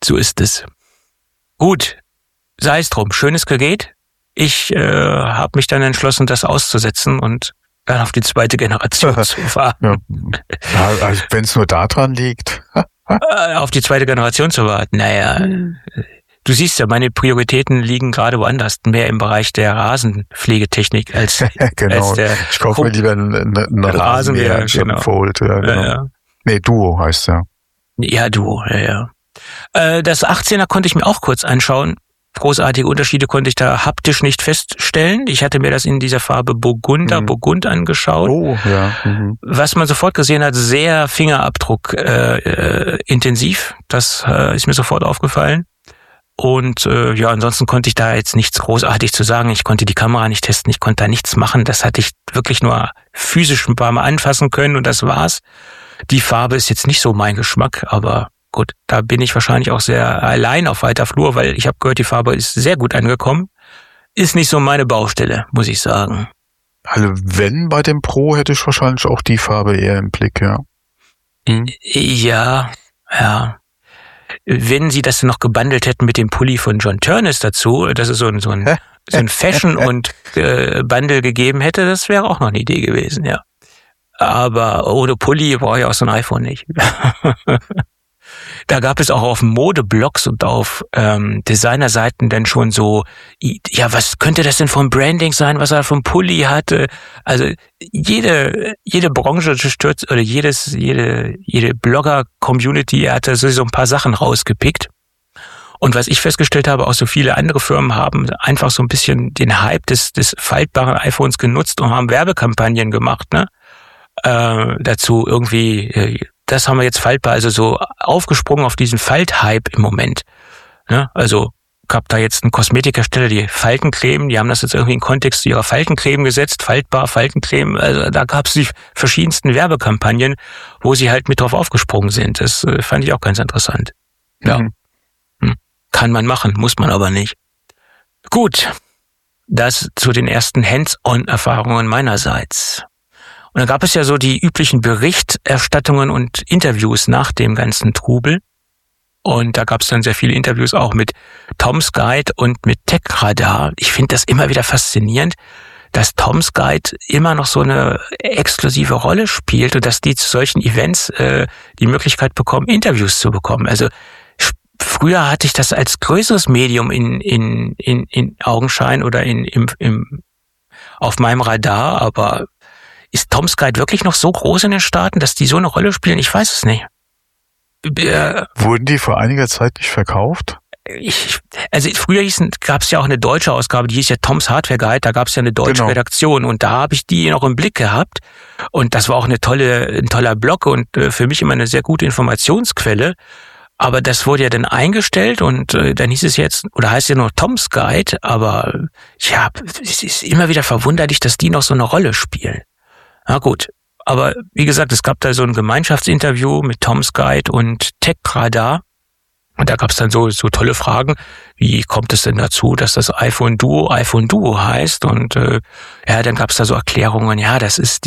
So ist es. Gut, sei es drum. Schönes Gerät. Ich habe mich dann entschlossen, das auszusetzen und dann auf die zweite Generation zu fahren. Ja, also wenn es nur daran liegt. Auf die zweite Generation zu warten. Naja, du siehst ja, meine Prioritäten liegen gerade woanders, mehr im Bereich der Rasenpflegetechnik als Genau. als der Ich kaufe mir lieber einen Rasenmäher, genau. Fold. Ja, genau. Ja. Nee, Duo heißt ja. Ja, Duo, ja. Das 18er konnte ich mir auch kurz anschauen. Großartige Unterschiede konnte ich da haptisch nicht feststellen. Ich hatte mir das in dieser Farbe Burgund angeschaut. Oh, ja. Was man sofort gesehen hat, sehr Fingerabdruck intensiv. Das ist mir sofort aufgefallen. Und ansonsten konnte ich da jetzt nichts großartig zu sagen. Ich konnte die Kamera nicht testen, ich konnte da nichts machen. Das hatte ich wirklich nur physisch ein paar Mal anfassen können und das war's. Die Farbe ist jetzt nicht so mein Geschmack, aber gut, da bin ich wahrscheinlich auch sehr allein auf weiter Flur, weil ich habe gehört, die Farbe ist sehr gut angekommen. Ist nicht so meine Baustelle, muss ich sagen. Also wenn bei dem Pro, hätte ich wahrscheinlich auch die Farbe eher im Blick, ja. Ja. Wenn sie das noch gebundelt hätten mit dem Pulli von John Turnus dazu, dass es so ein Fashion- und Bundle gegeben hätte, das wäre auch noch eine Idee gewesen, ja. Aber ohne Pulli brauche ich auch so ein iPhone nicht. Da gab es auch auf Modeblogs und auf Designerseiten dann schon so, ja, was könnte das denn vom Branding sein, was er vom Pulli hatte? Also jede Branche stürzt oder jede Blogger-Community hatte so ein paar Sachen rausgepickt. Und was ich festgestellt habe, auch so viele andere Firmen haben einfach so ein bisschen den Hype des faltbaren iPhones genutzt und haben Werbekampagnen gemacht, ne? Dazu irgendwie, das haben wir jetzt faltbar, also so aufgesprungen auf diesen Falthype im Moment. Ne? Also gab da jetzt einen Kosmetikhersteller, die Faltencreme, die haben das jetzt irgendwie in Kontext zu ihrer Faltencreme gesetzt, faltbar, Faltencreme, also da gab es die verschiedensten Werbekampagnen, wo sie halt mit drauf aufgesprungen sind. Das fand ich auch ganz interessant. Ja, kann man machen, muss man aber nicht. Gut, das zu den ersten Hands-on-Erfahrungen meinerseits. Und dann gab es ja so die üblichen Berichterstattungen und Interviews nach dem ganzen Trubel. Und da gab es dann sehr viele Interviews auch mit Tom's Guide und mit TechRadar. Ich finde das immer wieder faszinierend, dass Tom's Guide immer noch so eine exklusive Rolle spielt und dass die zu solchen Events die Möglichkeit bekommen, Interviews zu bekommen. Also früher hatte ich das als größeres Medium in Augenschein oder auf meinem Radar, aber ist Tom's Guide wirklich noch so groß in den Staaten, dass die so eine Rolle spielen? Ich weiß es nicht. Wurden die vor einiger Zeit nicht verkauft? Also früher gab es ja auch eine deutsche Ausgabe, die hieß ja Tom's Hardware Guide, da gab es ja eine deutsche Redaktion und da habe ich die noch im Blick gehabt und das war auch ein toller Blog und für mich immer eine sehr gute Informationsquelle. Aber das wurde ja dann eingestellt und dann hieß es jetzt, oder heißt ja nur Tom's Guide, aber ja, es ist immer wieder verwunderlich, dass die noch so eine Rolle spielen. Na gut, aber wie gesagt, es gab da so ein Gemeinschaftsinterview mit Tom's Guide und TechRadar und da gab es dann so tolle Fragen, wie kommt es denn dazu, dass das iPhone Duo heißt und dann gab es da so Erklärungen, ja, das ist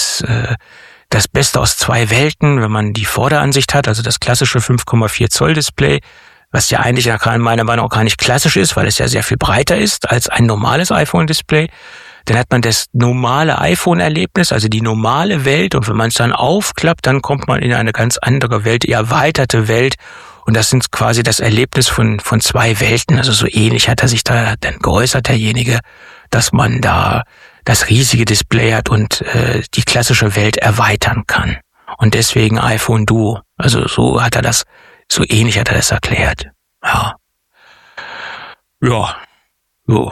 das Beste aus zwei Welten, wenn man die Vorderansicht hat, also das klassische 5,4 Zoll Display, was ja eigentlich meiner Meinung nach gar nicht klassisch ist, weil es ja sehr viel breiter ist als ein normales iPhone-Display. Dann hat man das normale iPhone-Erlebnis, also die normale Welt. Und wenn man es dann aufklappt, dann kommt man in eine ganz andere Welt, die erweiterte Welt. Und das sind quasi das Erlebnis von zwei Welten. Also so ähnlich hat er sich da dann geäußert, derjenige, dass man da das riesige Display hat und die klassische Welt erweitern kann. Und deswegen iPhone Duo. Also so ähnlich hat er das erklärt. Ja. So.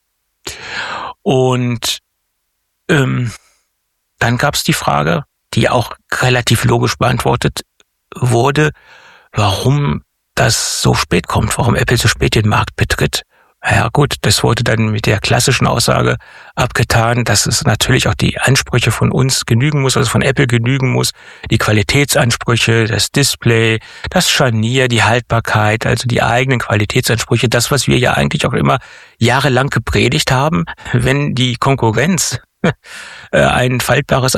Und dann gab es die Frage, die auch relativ logisch beantwortet wurde, warum das so spät kommt, warum Apple so spät den Markt betritt. Ja gut, das wurde dann mit der klassischen Aussage abgetan, dass es natürlich auch die Ansprüche von uns genügen muss, also von Apple genügen muss, die Qualitätsansprüche, das Display, das Scharnier, die Haltbarkeit, also die eigenen Qualitätsansprüche, das, was wir ja eigentlich auch immer jahrelang gepredigt haben, wenn die Konkurrenz ein faltbares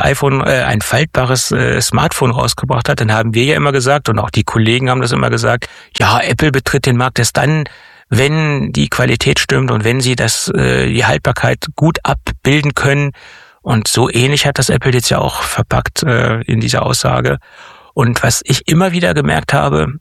Smartphone rausgebracht hat, dann haben wir ja immer gesagt, und auch die Kollegen haben das immer gesagt, ja, Apple betritt den Markt erst dann, wenn die Qualität stimmt und wenn sie die Haltbarkeit gut abbilden können. Und so ähnlich hat das Apple jetzt ja auch verpackt in dieser Aussage. Und was ich immer wieder gemerkt habe,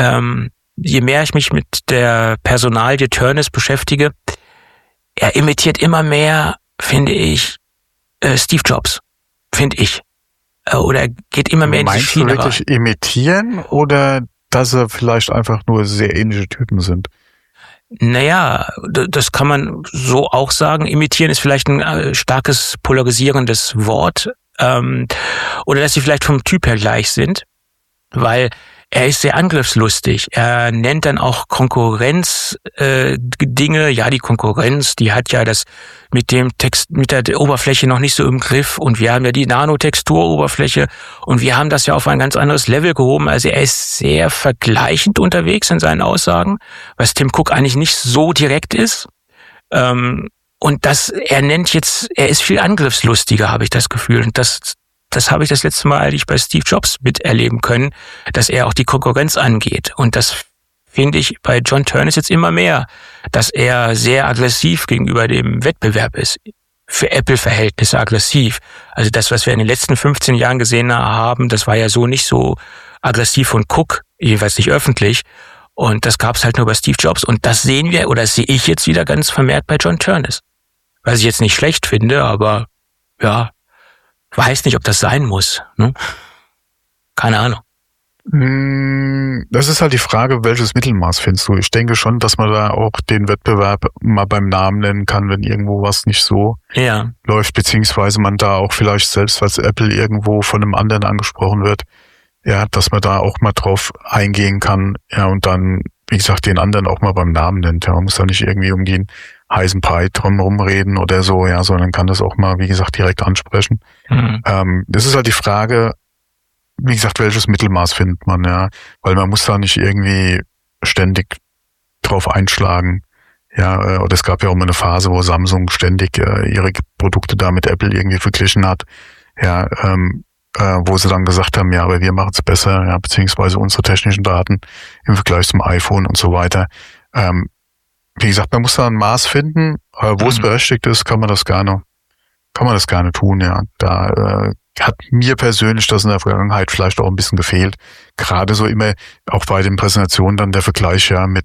je mehr ich mich mit der Personalie Turnus beschäftige, er imitiert immer mehr, finde ich, Steve Jobs, finde ich. Oder geht immer mehr in die Schiene rein. Meinst du wirklich imitieren oder dass er vielleicht einfach nur sehr ähnliche Typen sind? Naja, das kann man so auch sagen. Imitieren ist vielleicht ein starkes polarisierendes Wort. Oder dass sie vielleicht vom Typ her gleich sind, weil er ist sehr angriffslustig. Er nennt dann auch Konkurrenz-Dinge. Ja, die Konkurrenz, die hat ja das mit dem Text, mit der Oberfläche noch nicht so im Griff. Und wir haben ja die Nanotexturoberfläche. Und wir haben das ja auf ein ganz anderes Level gehoben. Also er ist sehr vergleichend unterwegs in seinen Aussagen, was Tim Cook eigentlich nicht so direkt ist. Und er ist viel angriffslustiger, habe ich das Gefühl. Und das habe ich das letzte Mal eigentlich bei Steve Jobs miterleben können, dass er auch die Konkurrenz angeht. Und das finde ich bei John Turnus jetzt immer mehr, dass er sehr aggressiv gegenüber dem Wettbewerb ist. Für Apple-Verhältnisse aggressiv. Also das, was wir in den letzten 15 Jahren gesehen haben, das war ja so nicht so aggressiv von Cook, jeweils nicht öffentlich. Und das gab es halt nur bei Steve Jobs. Und das sehe ich jetzt wieder ganz vermehrt bei John Turnus. Was ich jetzt nicht schlecht finde, aber ja, weiß nicht, ob das sein muss. Ne? Keine Ahnung. Das ist halt die Frage, welches Mittelmaß findest du? Ich denke schon, dass man da auch den Wettbewerb mal beim Namen nennen kann, wenn irgendwo was nicht so läuft, beziehungsweise man da auch vielleicht selbst, als Apple irgendwo von einem anderen angesprochen wird, ja, dass man da auch mal drauf eingehen kann, ja, und dann, wie gesagt, den anderen auch mal beim Namen nennt. Ja, man muss da nicht irgendwie um den heißen Brei drumherum reden oder so, ja, sondern kann das auch mal, wie gesagt, direkt ansprechen. Das ist halt die Frage, wie gesagt, welches Mittelmaß findet man, ja, weil man muss da nicht irgendwie ständig drauf einschlagen, ja, oder es gab ja auch mal eine Phase, wo Samsung ständig ihre Produkte da mit Apple irgendwie verglichen hat, ja, wo sie dann gesagt haben, ja, aber wir machen es besser, ja, beziehungsweise unsere technischen Daten im Vergleich zum iPhone und so weiter. Wie gesagt, man muss da ein Maß finden, aber wo es berechtigt ist, kann man das gerne tun, ja. Da hat mir persönlich das in der Vergangenheit vielleicht auch ein bisschen gefehlt. Gerade so immer, auch bei den Präsentationen dann der Vergleich, ja, mit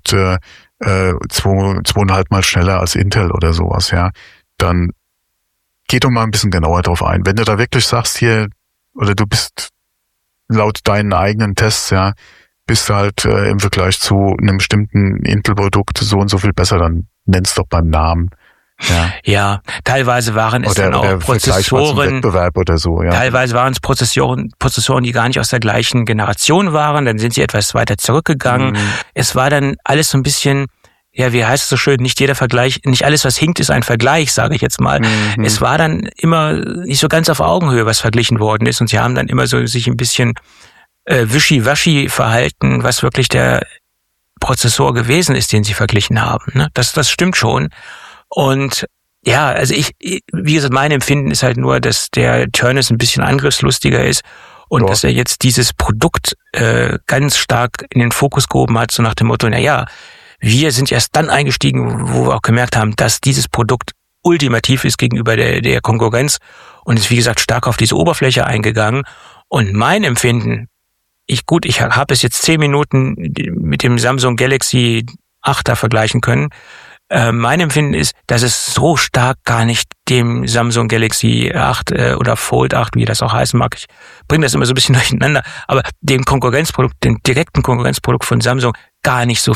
2,5 Mal schneller als Intel oder sowas, ja. Dann geh doch mal ein bisschen genauer drauf ein. Wenn du da wirklich sagst hier, oder du bist laut deinen eigenen Tests, ja, bist du halt im Vergleich zu einem bestimmten Intel-Produkt so und so viel besser, dann nenn's doch beim Namen. Ja, teilweise waren es dann auch Prozessoren, Wettbewerb oder so, ja. Teilweise waren es Prozessoren, die gar nicht aus der gleichen Generation waren, dann sind sie etwas weiter zurückgegangen. Es war dann alles so ein bisschen, ja, wie heißt es so schön, nicht jeder Vergleich, nicht alles, was hinkt, ist ein Vergleich, sage ich jetzt mal. Es war dann immer nicht so ganz auf Augenhöhe, was verglichen worden ist, und sie haben dann immer so sich ein bisschen wischiwaschi verhalten, was wirklich der Prozessor gewesen ist, den sie verglichen haben. Ne? Das stimmt schon. Und ja, also wie gesagt, mein Empfinden ist halt nur, dass der Turnus ein bisschen angriffslustiger ist und dass er jetzt dieses Produkt ganz stark in den Fokus gehoben hat, so nach dem Motto, wir sind erst dann eingestiegen, wo wir auch gemerkt haben, dass dieses Produkt ultimativ ist gegenüber der Konkurrenz, und ist, wie gesagt, stark auf diese Oberfläche eingegangen. Und mein Empfinden, ich habe es jetzt 10 Minuten mit dem Samsung Galaxy 8 vergleichen können. Mein Empfinden ist, dass es so stark gar nicht dem Samsung Galaxy 8 oder Fold 8, wie das auch heißen mag, ich bringe das immer so ein bisschen durcheinander, aber dem direkten Konkurrenzprodukt von Samsung gar nicht so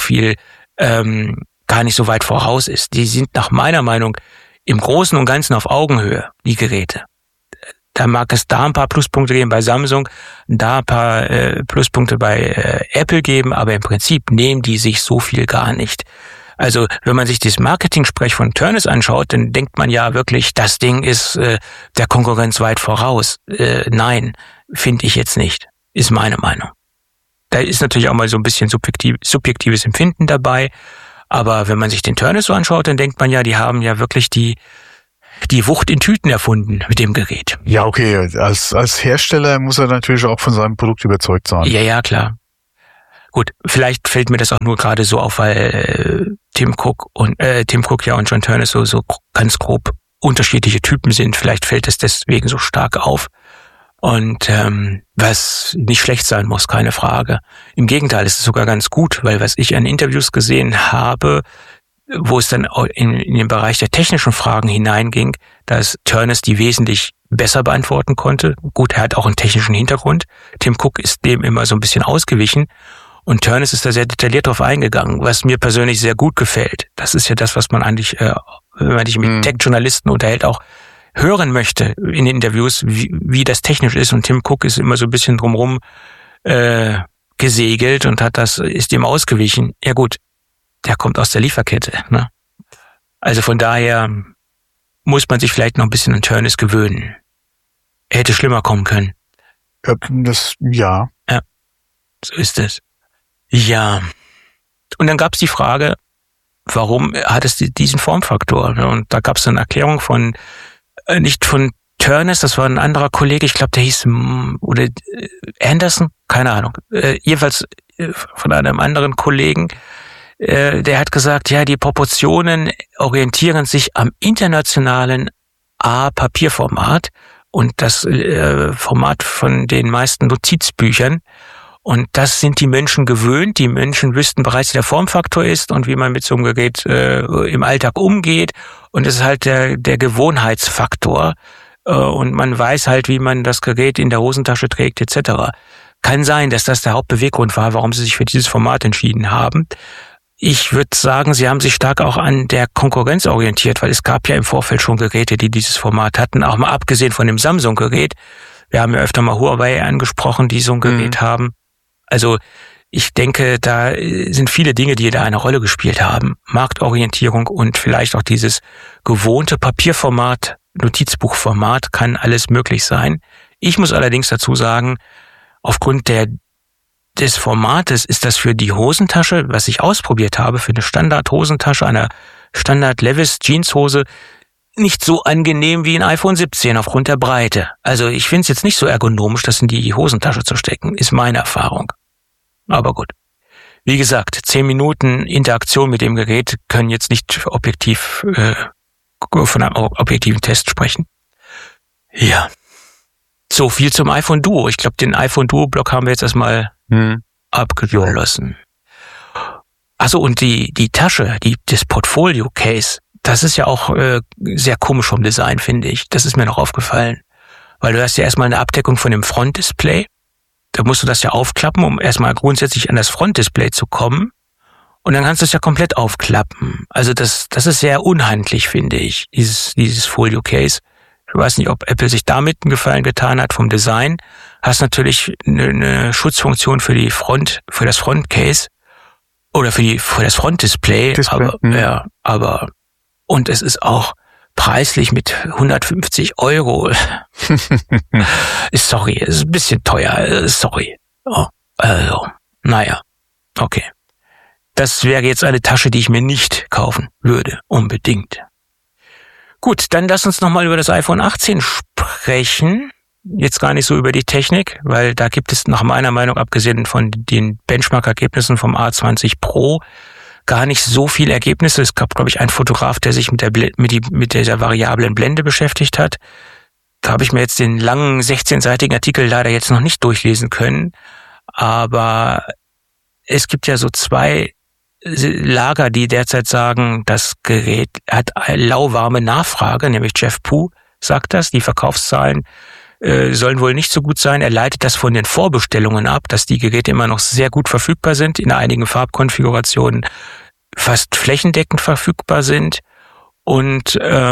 weit voraus ist. Die sind nach meiner Meinung im Großen und Ganzen auf Augenhöhe, die Geräte. Da mag es da ein paar Pluspunkte geben bei Samsung, da ein paar Pluspunkte bei Apple geben, aber im Prinzip nehmen die sich so viel gar nicht. Also wenn man sich das Marketing-Sprech von Turnus anschaut, dann denkt man ja wirklich, das Ding ist der Konkurrenz weit voraus. Nein, finde ich jetzt nicht, ist meine Meinung. Da ist natürlich auch mal so ein bisschen subjektives Empfinden dabei, aber wenn man sich den Turnus so anschaut, dann denkt man ja, die haben ja wirklich die die Wucht in Tüten erfunden mit dem Gerät. Ja, okay. Als Hersteller muss er natürlich auch von seinem Produkt überzeugt sein. Ja, klar. Gut, vielleicht fällt mir das auch nur gerade so auf, weil Tim Cook und John Turnus so ganz grob unterschiedliche Typen sind. Vielleicht fällt es deswegen so stark auf. Und was nicht schlecht sein muss, keine Frage. Im Gegenteil, es ist sogar ganz gut, weil was ich an Interviews gesehen habe, wo es dann in den Bereich der technischen Fragen hineinging, dass Turnus die wesentlich besser beantworten konnte. Gut, er hat auch einen technischen Hintergrund. Tim Cook ist dem immer so ein bisschen ausgewichen. Und Turnus ist da sehr detailliert drauf eingegangen, was mir persönlich sehr gut gefällt. Das ist ja das, was man eigentlich, wenn man sich mit Tech-Journalisten unterhält, auch hören möchte in den Interviews, wie das technisch ist. Und Tim Cook ist immer so ein bisschen drumherum gesegelt und ist dem ausgewichen. Ja gut, der kommt aus der Lieferkette. Ne? Also von daher muss man sich vielleicht noch ein bisschen an Turnus gewöhnen. Er hätte schlimmer kommen können. Ja. Ja, so ist es. Ja. Und dann gab es die Frage, warum hat es diesen Formfaktor? Und da gab es eine Erklärung nicht von Turnus, das war ein anderer Kollege, ich glaube, der hieß oder Anderson, keine Ahnung. Jedenfalls von einem anderen Kollegen, der hat gesagt, ja, die Proportionen orientieren sich am internationalen A-Papierformat und das Format von den meisten Notizbüchern. Und das sind die Menschen gewöhnt. Die Menschen wüssten bereits, wie der Formfaktor ist und wie man mit so einem Gerät im Alltag umgeht. Und es ist halt der Gewohnheitsfaktor. Und man weiß halt, wie man das Gerät in der Hosentasche trägt etc. Kann sein, dass das der Hauptbeweggrund war, warum sie sich für dieses Format entschieden haben. Ich würde sagen, sie haben sich stark auch an der Konkurrenz orientiert, weil es gab ja im Vorfeld schon Geräte, die dieses Format hatten, auch mal abgesehen von dem Samsung-Gerät. Wir haben ja öfter mal Huawei angesprochen, die so ein Gerät haben. Also ich denke, da sind viele Dinge, die da eine Rolle gespielt haben. Marktorientierung und vielleicht auch dieses gewohnte Papierformat, Notizbuchformat kann alles möglich sein. Ich muss allerdings dazu sagen, aufgrund des Formates ist das für die Hosentasche, was ich ausprobiert habe, für eine Standard-Hosentasche, einer Standard-Levi's-Jeanshose, nicht so angenehm wie ein iPhone 17 aufgrund der Breite. Also ich finde es jetzt nicht so ergonomisch, das in die Hosentasche zu stecken, ist meine Erfahrung. Aber gut. Wie gesagt, 10 Minuten Interaktion mit dem Gerät können jetzt nicht objektiv von einem objektiven Test sprechen. Ja. So viel zum iPhone Duo. Ich glaube, den iPhone Duo-Block haben wir jetzt erstmal abgeschlossen. Also und die Tasche, das Portfolio-Case, das ist ja auch sehr komisch vom Design, finde ich. Das ist mir noch aufgefallen. Weil du hast ja erstmal eine Abdeckung von dem Frontdisplay. Da musst du das ja aufklappen, um erstmal grundsätzlich an das Frontdisplay zu kommen. Und dann kannst du es ja komplett aufklappen. Also das ist sehr unhandlich, finde ich, dieses Folio-Case. Ich weiß nicht, ob Apple sich damit einen Gefallen getan hat vom Design. Hast natürlich eine Schutzfunktion für das Frontcase oder für das Frontdisplay. Aber und es ist auch preislich mit 150 €. Sorry, ist ein bisschen teuer. Sorry. Oh, also, naja, okay. Das wäre jetzt eine Tasche, die ich mir nicht kaufen würde, unbedingt. Gut, dann lass uns nochmal über das iPhone 18 sprechen. Jetzt gar nicht so über die Technik, weil da gibt es nach meiner Meinung, abgesehen von den Benchmark-Ergebnissen vom A20 Pro, gar nicht so viele Ergebnisse. Es gab, glaube ich, einen Fotograf, der sich mit dieser variablen Blende beschäftigt hat. Da habe ich mir jetzt den langen 16-seitigen Artikel leider jetzt noch nicht durchlesen können. Aber es gibt ja so 2 Lager, die derzeit sagen, das Gerät hat lauwarme Nachfrage, nämlich Jeff Pu sagt das, die Verkaufszahlen sollen wohl nicht so gut sein. Er leitet das von den Vorbestellungen ab, dass die Geräte immer noch sehr gut verfügbar sind, in einigen Farbkonfigurationen fast flächendeckend verfügbar sind. Und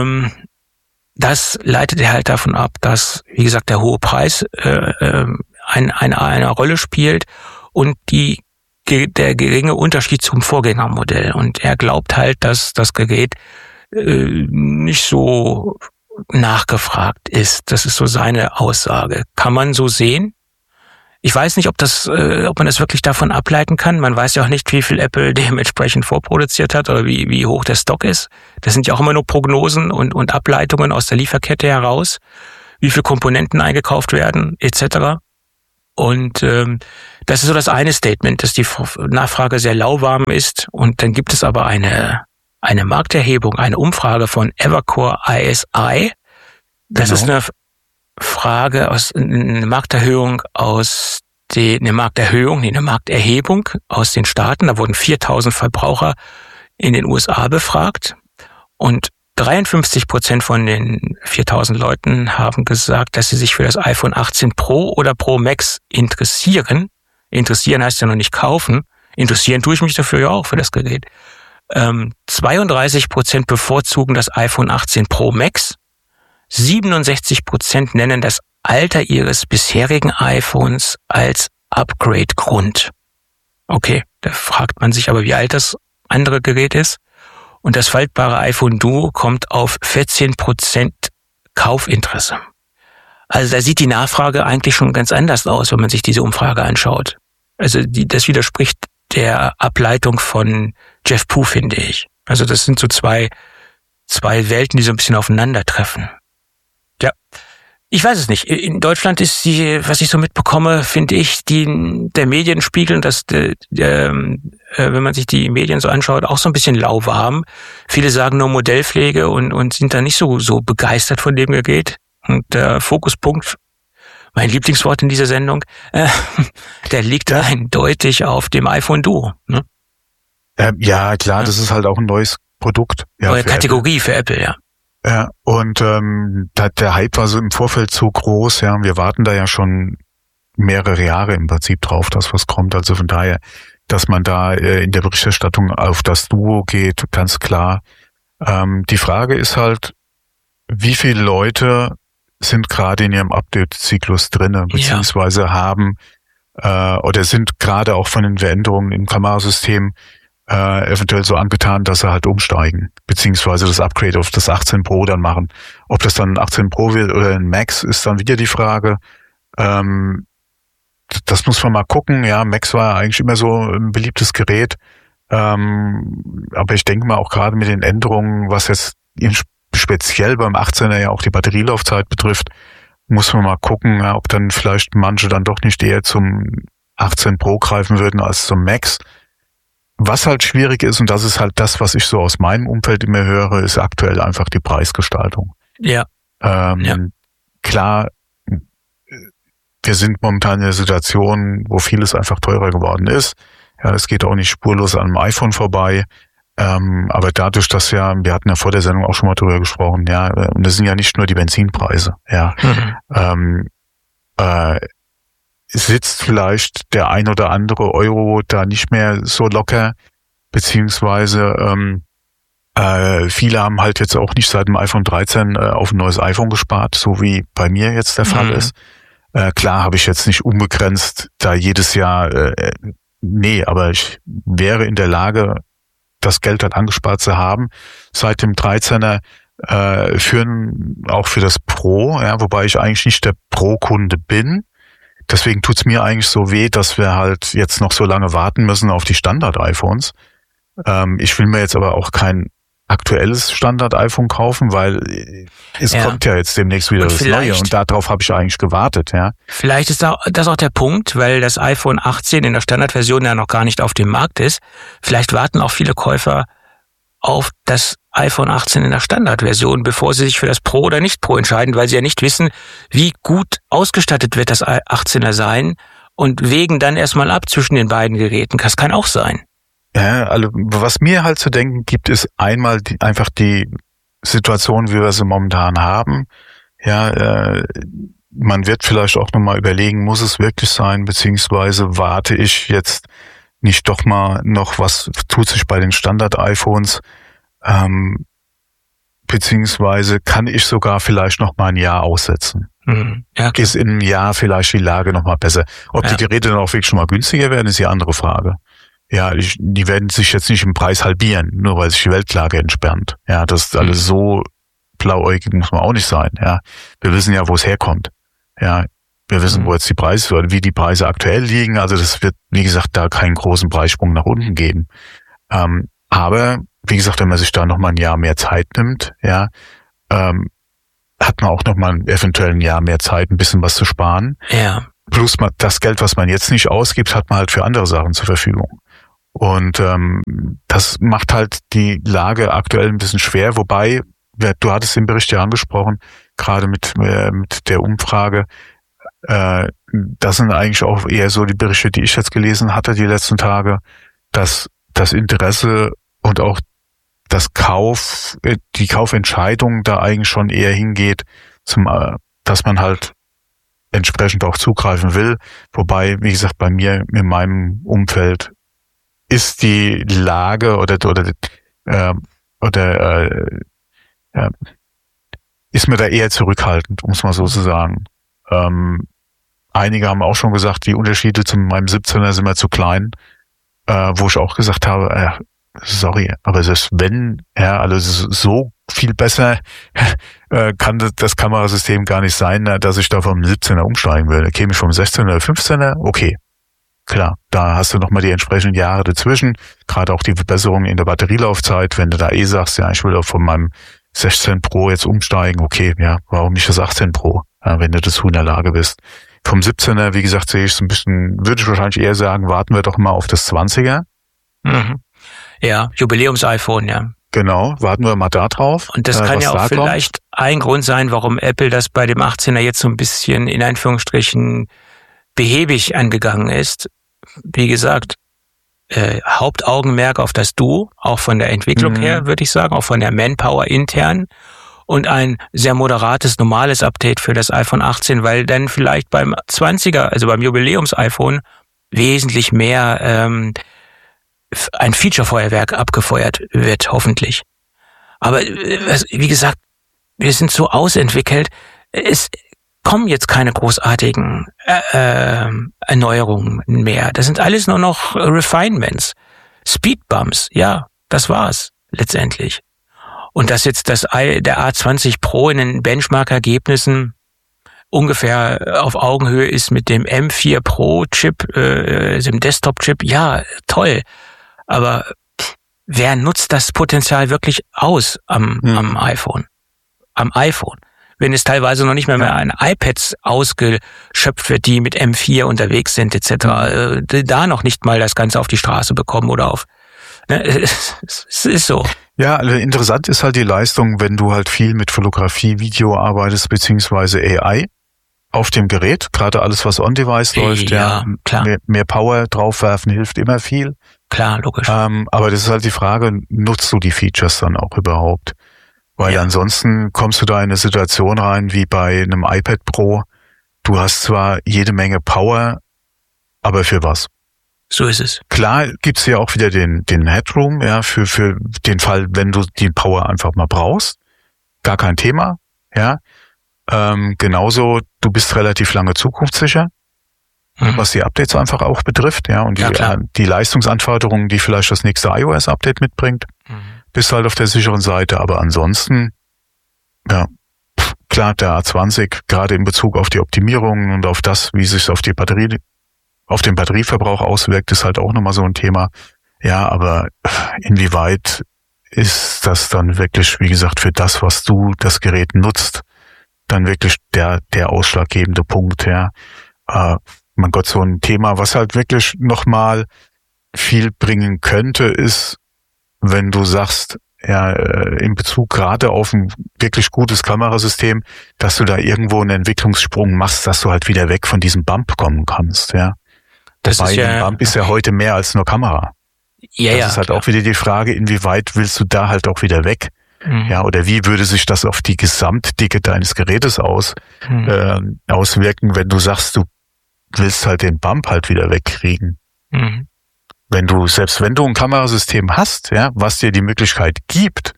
das leitet er halt davon ab, dass, wie gesagt, der hohe Preis eine Rolle spielt und der geringe Unterschied zum Vorgängermodell. Und er glaubt halt, dass das Gerät nicht so nachgefragt ist. Das ist so seine Aussage. Kann man so sehen. Ich weiß nicht, ob man das wirklich davon ableiten kann. Man weiß ja auch nicht, wie viel Apple dementsprechend vorproduziert hat oder wie hoch der Stock ist. Das sind ja auch immer nur Prognosen und Ableitungen aus der Lieferkette heraus, wie viele Komponenten eingekauft werden, etc. Und das ist so das eine Statement, dass die Nachfrage sehr lauwarm ist. Und dann gibt es aber eine Markterhebung, eine Umfrage von Evercore ISI. Das ist eine Frage eine Markterhebung aus den Staaten. Da wurden 4.000 Verbraucher in den USA befragt und 53% von den 4.000 Leuten haben gesagt, dass sie sich für das iPhone 18 Pro oder Pro Max interessieren. Interessieren heißt ja noch nicht kaufen. Interessieren tue ich mich dafür ja auch für das Gerät. 32% bevorzugen das iPhone 18 Pro Max. 67% nennen das Alter ihres bisherigen iPhones als Upgrade-Grund. Okay, da fragt man sich aber, wie alt das andere Gerät ist. Und das faltbare iPhone Duo kommt auf 14% Kaufinteresse. Also da sieht die Nachfrage eigentlich schon ganz anders aus, wenn man sich diese Umfrage anschaut. Also das widerspricht der Ableitung von Jeff Pu, finde ich. Also das sind so zwei Welten, die so ein bisschen aufeinandertreffen. Ja, ich weiß es nicht. In Deutschland ist was ich so mitbekomme, finde ich, der Medienspiegel, wenn man sich die Medien so anschaut, auch so ein bisschen lauwarm. Viele sagen nur Modellpflege und sind da nicht so begeistert von dem Gerät. Und der Fokuspunkt, mein Lieblingswort in dieser Sendung, der liegt eindeutig auf dem iPhone Duo. Ne? Ja, klar, das ist halt auch ein neues Produkt. Ja, neue Kategorie für Apple, ja. Ja, und der Hype war so im Vorfeld so groß, ja, wir warten da ja schon mehrere Jahre im Prinzip drauf, dass was kommt. Also von daher, dass man da in der Berichterstattung auf das Duo geht, ganz klar. Die Frage ist halt, wie viele Leute sind gerade in ihrem Update-Zyklus drinne, beziehungsweise haben oder sind gerade auch von den Veränderungen im Kamerasystem eventuell so angetan, dass sie halt umsteigen, beziehungsweise das Upgrade auf das 18 Pro dann machen. Ob das dann ein 18 Pro wird oder ein Max, ist dann wieder die Frage. Das muss man mal gucken. Ja, Max war eigentlich immer so ein beliebtes Gerät. Aber ich denke mal auch gerade mit den Änderungen, was jetzt speziell beim 18er ja auch die Batterielaufzeit betrifft, muss man mal gucken, ja, ob dann vielleicht manche dann doch nicht eher zum 18 Pro greifen würden als zum Max. Was halt schwierig ist, und das ist halt das, was ich so aus meinem Umfeld immer höre, ist aktuell einfach die Preisgestaltung. Ja. Klar, wir sind momentan in einer Situation, wo vieles einfach teurer geworden ist. Ja, es geht auch nicht spurlos an einem iPhone vorbei. Aber dadurch, dass wir hatten ja vor der Sendung auch schon mal drüber gesprochen, ja, und das sind ja nicht nur die Benzinpreise, ja. Sitzt vielleicht der ein oder andere Euro da nicht mehr so locker, beziehungsweise viele haben halt jetzt auch nicht seit dem iPhone 13 auf ein neues iPhone gespart, so wie bei mir jetzt der Fall ist. Klar habe ich jetzt nicht unbegrenzt da jedes Jahr, aber ich wäre in der Lage, das Geld halt angespart zu haben. Seit dem 13er auch für das Pro, ja, wobei ich eigentlich nicht der Pro-Kunde bin. Deswegen tut's mir eigentlich so weh, dass wir halt jetzt noch so lange warten müssen auf die Standard-iPhones. Ich will mir jetzt aber auch kein aktuelles Standard-iPhone kaufen, weil es kommt ja jetzt demnächst wieder das Neue und darauf habe ich eigentlich gewartet. Ja. Vielleicht ist das auch der Punkt, weil das iPhone 18 in der Standardversion ja noch gar nicht auf dem Markt ist. Vielleicht warten auch viele Käufer auf das iPhone 18 in der Standardversion, bevor sie sich für das Pro oder nicht Pro entscheiden, weil sie ja nicht wissen, wie gut ausgestattet wird das 18er sein und wägen dann erstmal ab zwischen den beiden Geräten. Das kann auch sein. Ja, also was mir halt zu denken gibt, ist einmal einfach die Situation, wie wir sie momentan haben. Ja, man wird vielleicht auch nochmal überlegen, muss es wirklich sein, beziehungsweise warte ich jetzt nicht doch mal noch, was tut sich bei den Standard-iPhones, beziehungsweise kann ich sogar vielleicht noch mal ein Jahr aussetzen. Ja, ist in einem Jahr vielleicht die Lage noch mal besser. Ob die Geräte dann auch wirklich schon mal günstiger werden, ist die andere Frage. Ja, die werden sich jetzt nicht im Preis halbieren, nur weil sich die Weltlage entspannt. Ja, das ist alles so blauäugig muss man auch nicht sein. Ja, wir wissen ja, wo es herkommt. Ja, Wir wissen, wo jetzt die Preise oder wie die Preise aktuell liegen. Also das wird, wie gesagt, da keinen großen Preissprung nach unten geben. Aber wie gesagt, wenn man sich da nochmal ein Jahr mehr Zeit nimmt, ja, hat man auch nochmal eventuell ein Jahr mehr Zeit, ein bisschen was zu sparen. Ja. Plus das Geld, was man jetzt nicht ausgibt, hat man halt für andere Sachen zur Verfügung. Und das macht halt die Lage aktuell ein bisschen schwer, wobei, du hattest den Bericht ja angesprochen, gerade mit der Umfrage, das sind eigentlich auch eher so die Berichte, die ich jetzt gelesen hatte die letzten Tage, dass das Interesse und auch die Kaufentscheidung da eigentlich schon eher hingeht, dass man halt entsprechend auch zugreifen will. Wobei, wie gesagt, bei mir in meinem Umfeld ist die Lage ist mir da eher zurückhaltend, um es mal so zu sagen. Einige haben auch schon gesagt, die Unterschiede zu meinem 17er sind mir zu klein, wo ich auch gesagt habe, sorry, aber selbst wenn, also so viel besser kann das Kamerasystem gar nicht sein, dass ich da vom 17er umsteigen will. Käme ich vom 16er oder 15er, okay. Klar, da hast du nochmal die entsprechenden Jahre dazwischen, gerade auch die Verbesserung in der Batterielaufzeit, wenn du da sagst, ja, ich will auch von meinem 16 Pro jetzt umsteigen, okay, ja, warum nicht das 18 Pro, wenn du dazu in der Lage bist. Vom 17er, wie gesagt, sehe ich so ein bisschen, würde ich wahrscheinlich eher sagen, warten wir doch mal auf das 20er. Mhm. Ja, Jubiläums-iPhone, ja. Genau, warten wir mal da drauf. Und das kann ja auch vielleicht ein Grund sein, warum Apple das bei dem 18er jetzt so ein bisschen in Anführungsstrichen behäbig angegangen ist. Wie gesagt, Hauptaugenmerk auf das Duo, auch von der Entwicklung her, würde ich sagen, auch von der Manpower intern und ein sehr moderates, normales Update für das iPhone 18, weil dann vielleicht beim 20er, also beim Jubiläums-iPhone, wesentlich mehr ein Feature-Feuerwerk abgefeuert wird, hoffentlich. Aber wie gesagt, wir sind so ausentwickelt, es kommen jetzt keine großartigen Erneuerungen mehr. Das sind alles nur noch Refinements. Speedbumps, ja, das war's letztendlich. Und dass jetzt der A20 Pro in den Benchmark-Ergebnissen ungefähr auf Augenhöhe ist mit dem M4 Pro-Chip, dem Desktop-Chip, ja, toll. Aber wer nutzt das Potenzial wirklich aus am iPhone? Am iPhone. Wenn es teilweise noch nicht mehr an iPads ausgeschöpft wird, die mit M4 unterwegs sind etc., da noch nicht mal das Ganze auf die Straße bekommen oder auf... Ne, es ist so. Ja, also interessant ist halt die Leistung, wenn du halt viel mit Fotografie, Video arbeitest, beziehungsweise AI auf dem Gerät. Gerade alles, was on-device läuft, klar. Mehr Power draufwerfen hilft immer viel. Klar, logisch. Aber das ist halt die Frage, nutzt du die Features dann auch überhaupt? Weil ansonsten kommst du da in eine Situation rein wie bei einem iPad Pro. Du hast zwar jede Menge Power, aber für was? So ist es. Klar gibt's ja auch wieder den Headroom, ja, für den Fall, wenn du die Power einfach mal brauchst. Gar kein Thema, ja. Genauso, du bist relativ lange zukunftssicher, was die Updates einfach auch betrifft, ja. Und die Leistungsanforderungen, die vielleicht das nächste iOS-Update mitbringt, bist halt auf der sicheren Seite. Aber ansonsten, ja, klar, der A20, gerade in Bezug auf die Optimierungen und auf das, wie sich auf den Batterieverbrauch auswirkt, ist halt auch nochmal so ein Thema. Ja, aber inwieweit ist das dann wirklich, wie gesagt, für das, was du das Gerät nutzt, dann wirklich der ausschlaggebende Punkt, ja. Mein Gott, so ein Thema, was halt wirklich nochmal viel bringen könnte, ist, wenn du sagst, ja, in Bezug gerade auf ein wirklich gutes Kamerasystem, dass du da irgendwo einen Entwicklungssprung machst, dass du halt wieder weg von diesem Bump kommen kannst, ja. Das Bump ist ja heute mehr als nur Kamera. Das ist halt auch wieder die Frage, inwieweit willst du da halt auch wieder weg? Ja, oder wie würde sich das auf die Gesamtdicke deines Gerätes auswirken, wenn du sagst, du willst halt den Bump halt wieder wegkriegen? Selbst wenn du ein Kamerasystem hast, ja, was dir die Möglichkeit gibt,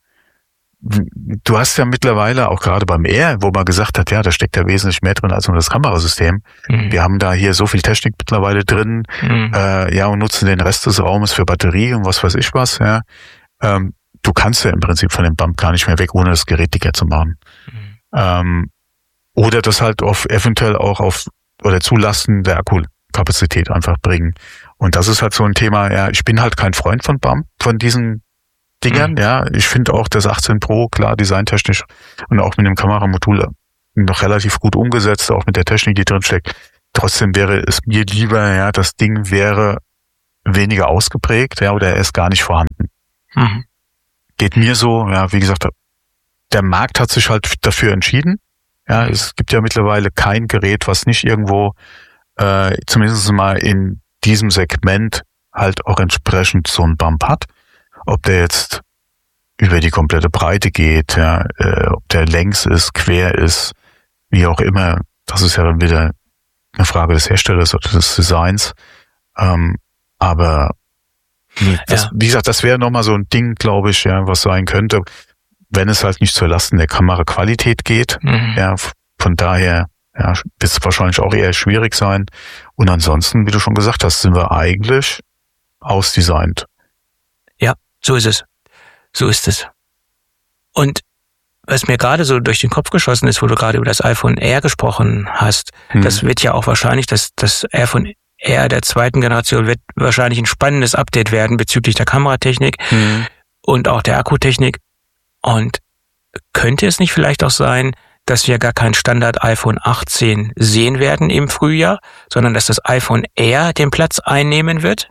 du hast ja mittlerweile auch gerade beim Air, wo man gesagt hat, ja, da steckt ja wesentlich mehr drin als nur das Kamerasystem. Wir haben da hier so viel Technik mittlerweile drin, und nutzen den Rest des Raumes für Batterie und was weiß ich was, ja. Du kannst ja im Prinzip von dem Bump gar nicht mehr weg, ohne das Gerät dicker zu machen. Oder das halt eventuell auch auf oder zulasten der Akkukapazität einfach bringen. Und das ist halt so ein Thema, ja, ich bin halt kein Freund von BAM, von diesen Dingern, ja. Ich finde auch das 18 Pro, klar, designtechnisch und auch mit dem Kameramodul noch relativ gut umgesetzt, auch mit der Technik, die drin steckt. Trotzdem wäre es mir lieber, ja, das Ding wäre weniger ausgeprägt, ja, oder er ist gar nicht vorhanden. Mhm. Geht mir so, ja, wie gesagt, der Markt hat sich halt dafür entschieden. Ja, es gibt ja mittlerweile kein Gerät, was nicht irgendwo, zumindest mal in diesem Segment halt auch entsprechend so einen Bump hat. Ob der jetzt über die komplette Breite geht, ja, ob der längs ist, quer ist, wie auch immer, das ist ja dann wieder eine Frage des Herstellers oder des Designs. Aber das, wie gesagt, das wäre nochmal so ein Ding, glaube ich, ja, was sein könnte, wenn es halt nicht zur Lasten der Kameraqualität geht. Ja, von daher ja, wird es wahrscheinlich auch eher schwierig sein. Und ansonsten, wie du schon gesagt hast, sind wir eigentlich ausdesignt. Ja, so ist es. So ist es. Und was mir gerade so durch den Kopf geschossen ist, wo du gerade über das iPhone Air gesprochen hast, das wird ja auch wahrscheinlich, das iPhone Air der zweiten Generation wird wahrscheinlich ein spannendes Update werden bezüglich der Kameratechnik und auch der Akkutechnik. Und könnte es nicht vielleicht auch sein, dass wir gar kein Standard iPhone 18 sehen werden im Frühjahr, sondern dass das iPhone Air den Platz einnehmen wird?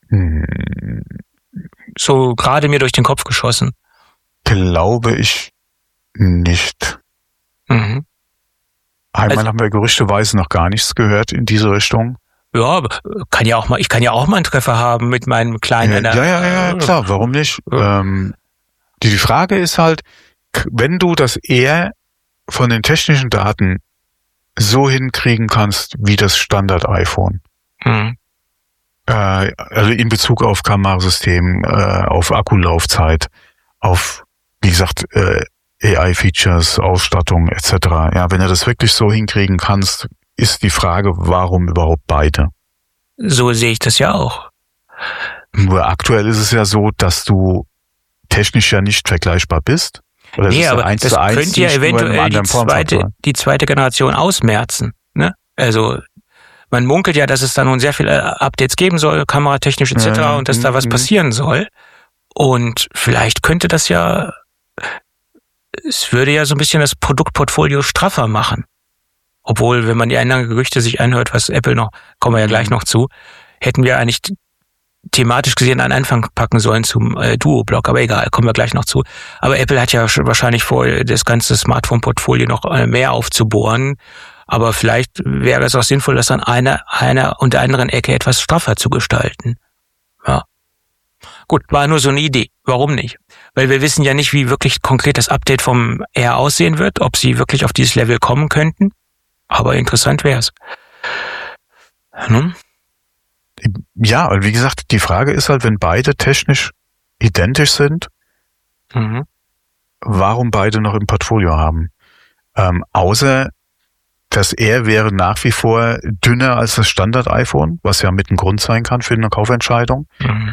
So gerade mir durch den Kopf geschossen. Glaube ich nicht. Einmal haben wir gerüchteweise noch gar nichts gehört in diese Richtung. Ja, ich kann ja auch mal einen Treffer haben mit meinem kleinen. Ja, klar, warum nicht? Die Frage ist halt, wenn du das Air von den technischen Daten so hinkriegen kannst wie das Standard-iPhone, also in Bezug auf Kamerasystem, auf Akkulaufzeit, auf, wie gesagt, AI-Features, Ausstattung etc. Ja, wenn du das wirklich so hinkriegen kannst, ist die Frage, warum überhaupt beide? So sehe ich das ja auch. Nur aktuell ist es ja so, dass du technisch ja nicht vergleichbar bist. Oder nee, aber das könnte ja eventuell die zweite Generation ausmerzen. Ne? Also man munkelt ja, dass es da nun sehr viele Updates geben soll, kameratechnisch etc. Und dass da was passieren soll. Und vielleicht könnte das ja, es würde ja so ein bisschen das Produktportfolio straffer machen. Obwohl, wenn man die anderen Gerüchte sich anhört, was Apple noch, kommen wir ja gleich noch zu, hätten wir eigentlich thematisch gesehen einen Anfang packen sollen zum Duo-Block, aber egal, kommen wir gleich noch zu. Aber Apple hat ja wahrscheinlich vor, das ganze Smartphone-Portfolio noch mehr aufzubohren. Aber vielleicht wäre es auch sinnvoll, das an einer und der anderen Ecke etwas straffer zu gestalten. Ja. Gut, war nur so eine Idee. Warum nicht? Weil wir wissen ja nicht, wie wirklich konkret das Update vom Air aussehen wird, ob sie wirklich auf dieses Level kommen könnten. Aber interessant wäre es. Ja, und wie gesagt, die Frage ist halt, wenn beide technisch identisch sind, warum beide noch im Portfolio haben? Außer das Air wäre nach wie vor dünner als das Standard-iPhone, was ja mit ein Grund sein kann für eine Kaufentscheidung.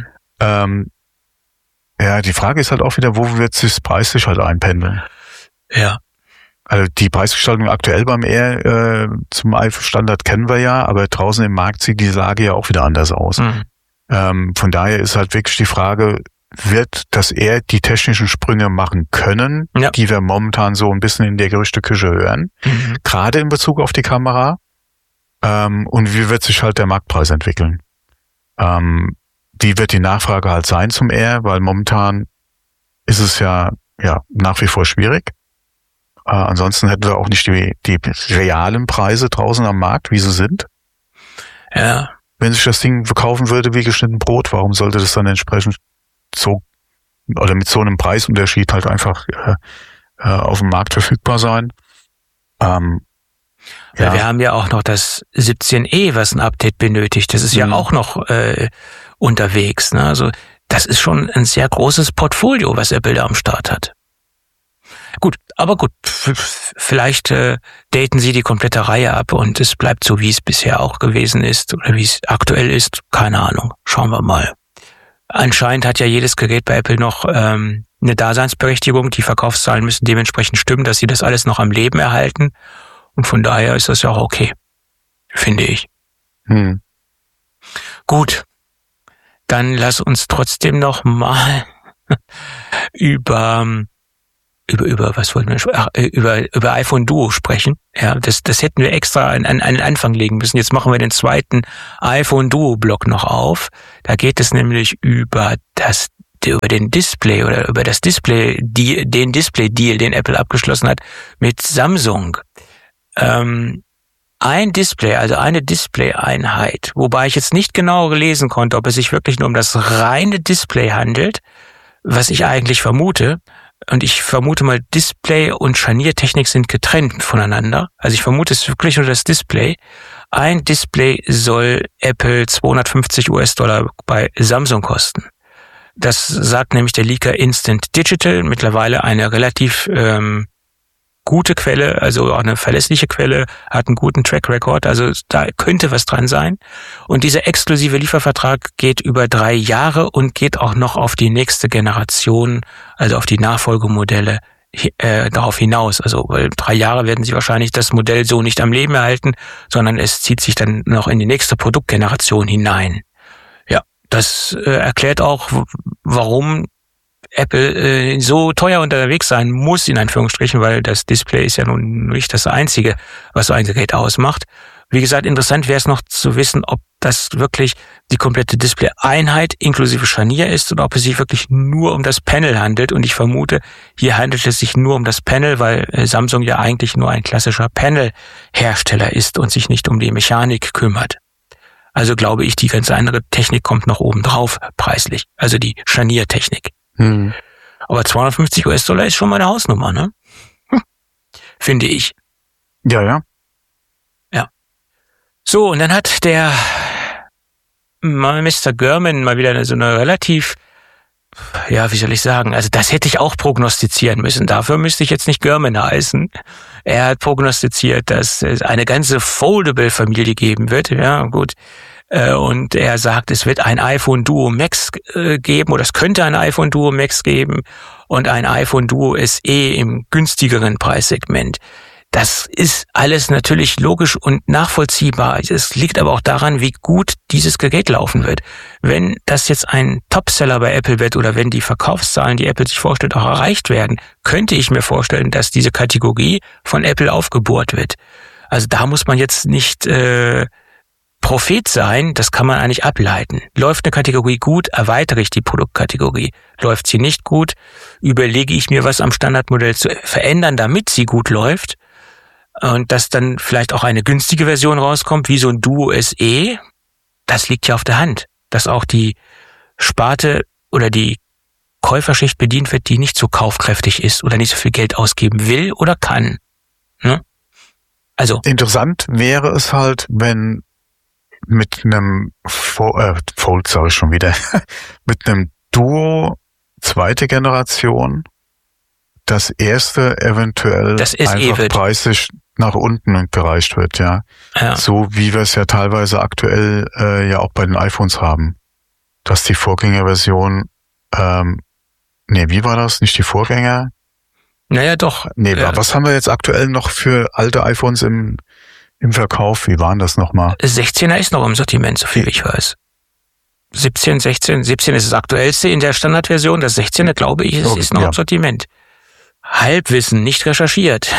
Ja, die Frage ist halt auch wieder, wo wird sich preislich halt einpendeln? Ja. Also die Preisgestaltung aktuell beim Air zum iPhone-Standard kennen wir ja, aber draußen im Markt sieht die Lage ja auch wieder anders aus. Von daher ist halt wirklich die Frage, wird das Air die technischen Sprünge machen können, die wir momentan so ein bisschen in der Gerüchteküche hören, gerade in Bezug auf die Kamera, und wie wird sich halt der Marktpreis entwickeln? Wie wird die Nachfrage halt sein zum Air, weil momentan ist es ja nach wie vor schwierig. Ansonsten hätten wir auch nicht die realen Preise draußen am Markt, wie sie sind. Ja. Wenn sich das Ding verkaufen würde wie geschnitten Brot, warum sollte das dann entsprechend so oder mit so einem Preisunterschied halt einfach auf dem Markt verfügbar sein? Wir haben ja auch noch das 17e, was ein Update benötigt. Das ist ja auch noch unterwegs. Ne? Also das ist schon ein sehr großes Portfolio, was Apple da am Start hat. Gut, vielleicht daten sie die komplette Reihe ab und es bleibt so, wie es bisher auch gewesen ist oder wie es aktuell ist. Keine Ahnung, schauen wir mal. Anscheinend hat ja jedes Gerät bei Apple noch eine Daseinsberechtigung. Die Verkaufszahlen müssen dementsprechend stimmen, dass sie das alles noch am Leben erhalten. Und von daher ist das ja auch okay. finde ich. Gut, dann lass uns trotzdem noch mal über was wollten wir über iPhone Duo sprechen. Ja, das hätten wir extra an den Anfang legen müssen. Jetzt machen wir den zweiten iPhone Duo Block noch auf. Da geht es nämlich über den Display oder über das Display, den Display-Deal, den Apple abgeschlossen hat mit Samsung. Ein Display, also eine Display-Einheit, wobei ich jetzt nicht genau lesen konnte, ob es sich wirklich nur um das reine Display handelt, was ich eigentlich vermute. Und ich vermute mal, Display und Scharniertechnik sind getrennt voneinander. Also ich vermute, es ist wirklich nur das Display. Ein Display soll Apple $250 bei Samsung kosten. Das sagt nämlich der Leaker Instant Digital, mittlerweile eine relativ gute Quelle, also auch eine verlässliche Quelle, hat einen guten Track Record, also da könnte was dran sein. Und dieser exklusive Liefervertrag geht über 3 Jahre und geht auch noch auf die nächste Generation, also auf die Nachfolgemodelle darauf hinaus. Also weil 3 Jahre werden sie wahrscheinlich das Modell so nicht am Leben erhalten, sondern es zieht sich dann noch in die nächste Produktgeneration hinein. Ja, das erklärt auch, warum Apple so teuer unterwegs sein muss, in Anführungsstrichen, weil das Display ist ja nun nicht das Einzige, was so ein Gerät ausmacht. Wie gesagt, interessant wäre es noch zu wissen, ob das wirklich die komplette Display-Einheit inklusive Scharnier ist oder ob es sich wirklich nur um das Panel handelt. Und ich vermute, hier handelt es sich nur um das Panel, weil Samsung ja eigentlich nur ein klassischer Panel-Hersteller ist und sich nicht um die Mechanik kümmert. Also glaube ich, die ganz andere Technik kommt noch oben drauf, preislich. Also die Scharniertechnik. Aber $250 ist schon mal eine Hausnummer, ne? Finde ich. Ja. So, und dann hat der Mr. Gurman mal wieder so eine relativ, ja, wie soll ich sagen, also das hätte ich auch prognostizieren müssen. Dafür müsste ich jetzt nicht Gurman heißen. Er hat prognostiziert, dass es eine ganze Foldable-Familie geben wird. Ja, gut. Und er sagt, es wird ein iPhone Duo Max geben oder es könnte ein iPhone Duo Max geben und ein iPhone Duo SE im günstigeren Preissegment. Das ist alles natürlich logisch und nachvollziehbar. Es liegt aber auch daran, wie gut dieses Gerät laufen wird. Wenn das jetzt ein Topseller bei Apple wird oder wenn die Verkaufszahlen, die Apple sich vorstellt, auch erreicht werden, könnte ich mir vorstellen, dass diese Kategorie von Apple aufgebohrt wird. Also da muss man jetzt nicht Prophet sein, das kann man eigentlich ableiten. Läuft eine Kategorie gut, erweitere ich die Produktkategorie. Läuft sie nicht gut, überlege ich mir, was am Standardmodell zu verändern, damit sie gut läuft. Und dass dann vielleicht auch eine günstige Version rauskommt, wie so ein Duo SE, das liegt ja auf der Hand. Dass auch die Sparte oder die Käuferschicht bedient wird, die nicht so kaufkräftig ist oder nicht so viel Geld ausgeben will oder kann. Ne? Also interessant wäre es halt, wenn mit einem Fold, sage ich schon wieder, mit einem Duo zweite Generation das erste eventuell das einfach preislich nach unten gereicht wird, ja. So wie wir es ja teilweise aktuell ja auch bei den iPhones haben. Dass die Vorgängerversion, wie war das? Nicht die Vorgänger? Naja, doch. Was haben wir jetzt aktuell noch für alte iPhones im Verkauf? Wie waren das nochmal? 16er ist noch im Sortiment, so viel ich weiß. 17 ist das aktuellste in der Standardversion. Das 16er, glaube ich, ist noch im Sortiment. Halbwissen, nicht recherchiert.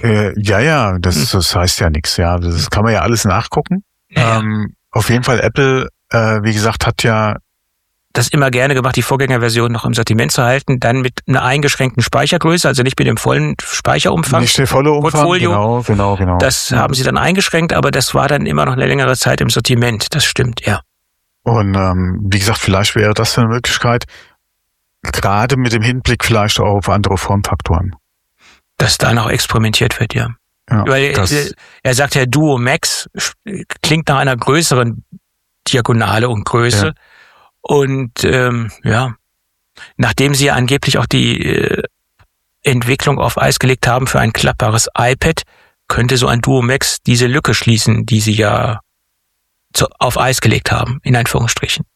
Das heißt ja nichts, ja. Das kann man ja alles nachgucken. Ja. Auf jeden Fall Apple, wie gesagt, hat ja das immer gerne gemacht, die Vorgängerversion noch im Sortiment zu halten, dann mit einer eingeschränkten Speichergröße, also nicht mit dem vollen Speicherumfang. Nicht der volle Umfang, Portfolio. Genau. Das haben sie dann eingeschränkt, aber das war dann immer noch eine längere Zeit im Sortiment, das stimmt, ja. Und wie gesagt, vielleicht wäre das eine Möglichkeit, gerade mit dem Hinblick vielleicht auch auf andere Formfaktoren. Dass da noch experimentiert wird, ja. Weil er sagt ja, Duo Max klingt nach einer größeren Diagonale und Größe. Ja. Und nachdem sie ja angeblich auch die Entwicklung auf Eis gelegt haben für ein klappbares iPad, könnte so ein Duo Max diese Lücke schließen, die sie ja auf Eis gelegt haben, in Anführungsstrichen.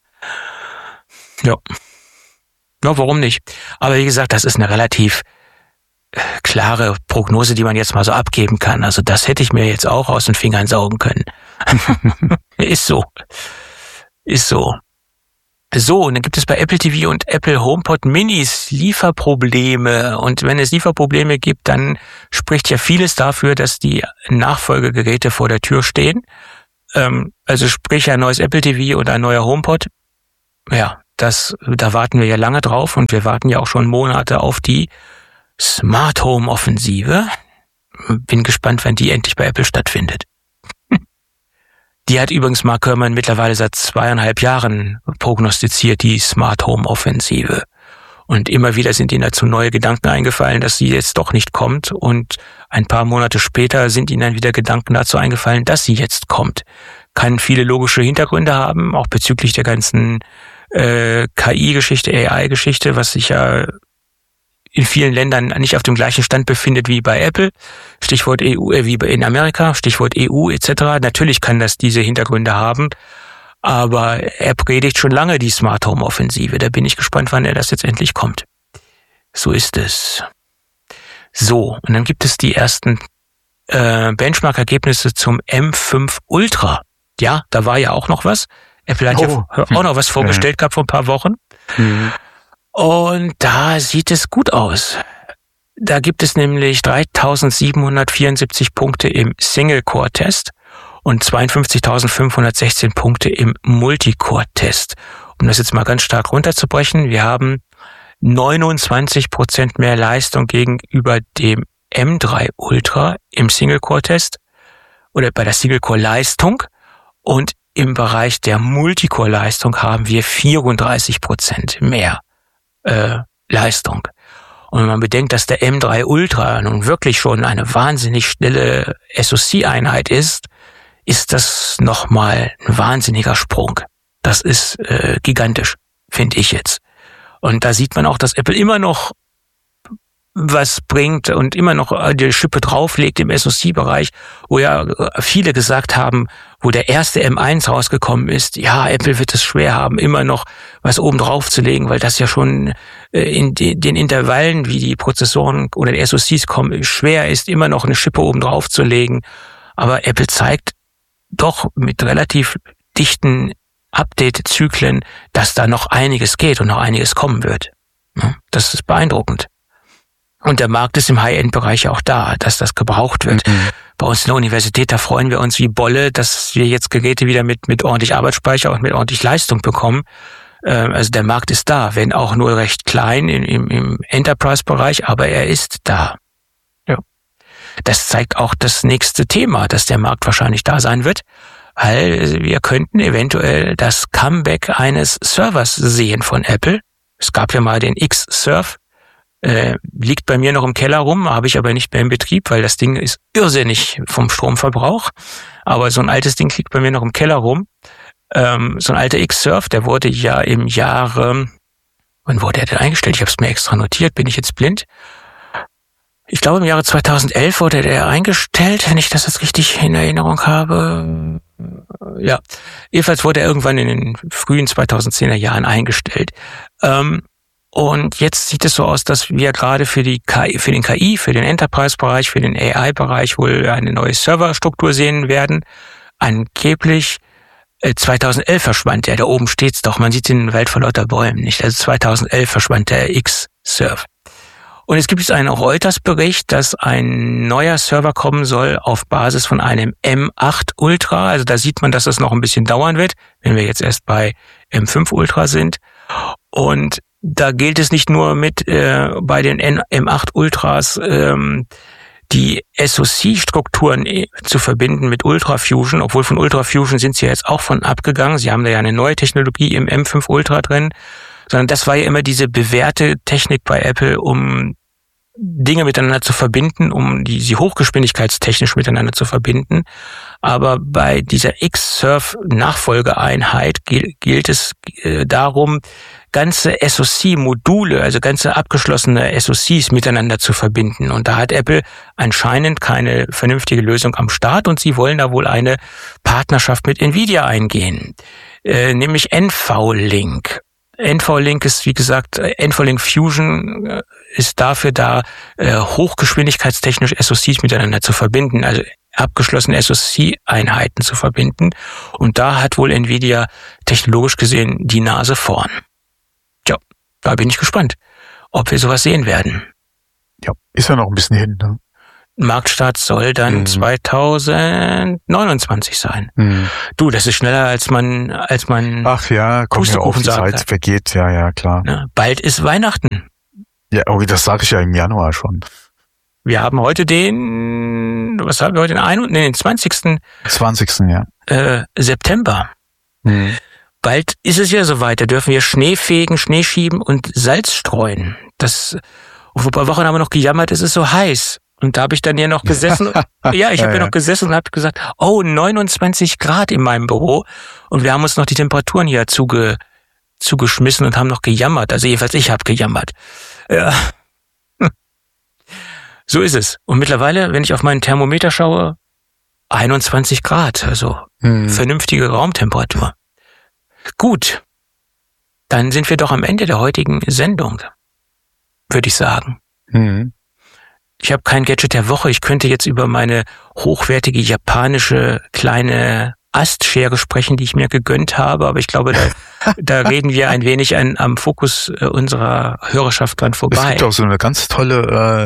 Ja, warum nicht? Aber wie gesagt, das ist eine relativ klare Prognose, die man jetzt mal so abgeben kann. Also das hätte ich mir jetzt auch aus den Fingern saugen können. Ist so. So, und dann gibt es bei Apple TV und Apple HomePod Minis Lieferprobleme. Und wenn es Lieferprobleme gibt, dann spricht ja vieles dafür, dass die Nachfolgegeräte vor der Tür stehen. Also sprich ein neues Apple TV und ein neuer HomePod. Ja, da warten wir ja lange drauf und wir warten ja auch schon Monate auf die Smart Home Offensive. Bin gespannt, wann die endlich bei Apple stattfindet. Die hat übrigens Mark Gurman mittlerweile seit 2,5 Jahren prognostiziert, die Smart Home Offensive. Und immer wieder sind ihnen dazu neue Gedanken eingefallen, dass sie jetzt doch nicht kommt. Und ein paar Monate später sind ihnen dann wieder Gedanken dazu eingefallen, dass sie jetzt kommt. Kann viele logische Hintergründe haben, auch bezüglich der ganzen KI-Geschichte, AI-Geschichte, was sich ja in vielen Ländern nicht auf dem gleichen Stand befindet wie bei Apple. Stichwort EU, wie in Amerika, Stichwort EU etc. Natürlich kann das diese Hintergründe haben, aber er predigt schon lange die Smart Home Offensive. Da bin ich gespannt, wann er das jetzt endlich kommt. So ist es. So, und dann gibt es die ersten Benchmark-Ergebnisse zum M5 Ultra. Ja, da war ja auch noch was. Apple hat ja auch noch was vorgestellt gehabt vor ein paar Wochen. Mhm. Und da sieht es gut aus. Da gibt es nämlich 3.774 Punkte im Single-Core-Test und 52.516 Punkte im Multicore-Test. Um das jetzt mal ganz stark runterzubrechen, wir haben 29% mehr Leistung gegenüber dem M3 Ultra im Single-Core-Test oder bei der Single-Core-Leistung, und im Bereich der Multicore-Leistung haben wir 34% mehr Leistung. Und wenn man bedenkt, dass der M3 Ultra nun wirklich schon eine wahnsinnig schnelle SoC-Einheit ist das nochmal ein wahnsinniger Sprung. Das ist gigantisch, finde ich jetzt. Und da sieht man auch, dass Apple immer noch was bringt und immer noch die Schippe drauflegt im SoC-Bereich, wo ja viele gesagt haben, wo der erste M1 rausgekommen ist, ja, Apple wird es schwer haben, immer noch was oben drauf zu legen, weil das ja schon in den Intervallen, wie die Prozessoren oder die SoCs kommen, schwer ist, immer noch eine Schippe oben drauf zu legen. Aber Apple zeigt doch mit relativ dichten Update-Zyklen, dass da noch einiges geht und noch einiges kommen wird. Das ist beeindruckend. Und der Markt ist im High-End-Bereich auch da, dass das gebraucht wird. Mhm. Bei uns in der Universität, da freuen wir uns wie Bolle, dass wir jetzt Geräte wieder mit ordentlich Arbeitsspeicher und mit ordentlich Leistung bekommen. Also der Markt ist da, wenn auch nur recht klein im Enterprise-Bereich, aber er ist da. Ja. Das zeigt auch das nächste Thema, dass der Markt wahrscheinlich da sein wird, weil wir könnten eventuell das Comeback eines Servers sehen von Apple. Es gab ja mal den X-Serve. Liegt bei mir noch im Keller rum, habe ich aber nicht mehr in Betrieb, weil das Ding ist irrsinnig vom Stromverbrauch. Aber so ein altes Ding liegt bei mir noch im Keller rum. So ein alter X-Serve, der wurde ja im Jahre, wann wurde er denn eingestellt? Ich habe es mir extra notiert, bin ich jetzt blind? Ich glaube im Jahre 2011 wurde der eingestellt, wenn ich das jetzt richtig in Erinnerung habe. Ja, jedenfalls wurde er irgendwann in den frühen 2010er Jahren eingestellt. Und jetzt sieht es so aus, dass wir gerade für den Enterprise-Bereich, für den AI-Bereich wohl eine neue Serverstruktur sehen werden. Angeblich 2011 verschwand der, da oben steht's doch, man sieht den Wald vor lauter Bäumen nicht. Also 2011 verschwand der X-Serve. Und es gibt jetzt einen Reuters-Bericht, dass ein neuer Server kommen soll auf Basis von einem M8 Ultra. Also da sieht man, dass das noch ein bisschen dauern wird, wenn wir jetzt erst bei M5 Ultra sind. Und da gilt es nicht nur bei den M8 Ultras die SoC-Strukturen zu verbinden mit UltraFusion, obwohl von UltraFusion sind sie jetzt auch von abgegangen. Sie haben da ja eine neue Technologie im M5 Ultra drin, sondern das war ja immer diese bewährte Technik bei Apple, um Dinge miteinander zu verbinden, um sie hochgeschwindigkeitstechnisch miteinander zu verbinden. Aber bei dieser X-Serve-Nachfolgeeinheit gilt es darum, ganze SoC-Module, also ganze abgeschlossene SoCs miteinander zu verbinden. Und da hat Apple anscheinend keine vernünftige Lösung am Start und sie wollen da wohl eine Partnerschaft mit Nvidia eingehen, nämlich NVLink. NVLink ist, wie gesagt, NVLink Fusion ist dafür da, hochgeschwindigkeitstechnisch SoCs miteinander zu verbinden. Also abgeschlossene SoC-Einheiten zu verbinden. Und da hat wohl Nvidia technologisch gesehen die Nase vorn. Tja, da bin ich gespannt, ob wir sowas sehen werden. Ja, ist ja noch ein bisschen hin, ne? Marktstart soll dann 2029 sein. Du, das ist schneller als man Ach ja, kommt ja auf, die Zeit vergeht, ja, klar. Ja, bald ist Weihnachten. Ja, das sage ich ja im Januar schon. Wir haben heute den 20. 20. ja. September. Bald ist es ja soweit, da dürfen wir Schnee fegen, Schnee schieben und Salz streuen. Vor ein paar Wochen haben wir noch gejammert, es ist so heiß. Und da habe ich dann hier noch gesessen. Ja, ich habe hier noch gesessen und habe gesagt, 29 Grad in meinem Büro. Und wir haben uns noch die Temperaturen hier zugeschmissen und haben noch gejammert. Also jedenfalls ich habe gejammert. Ja. So ist es. Und mittlerweile, wenn ich auf meinen Thermometer schaue, 21 Grad. Also vernünftige Raumtemperatur. Gut. Dann sind wir doch am Ende der heutigen Sendung, würde ich sagen. Ich habe kein Gadget der Woche. Ich könnte jetzt über meine hochwertige japanische kleine Astschere sprechen, die ich mir gegönnt habe. Aber ich glaube, da reden wir ein wenig am Fokus unserer Hörerschaft dran vorbei. Es gibt auch so eine ganz tolle,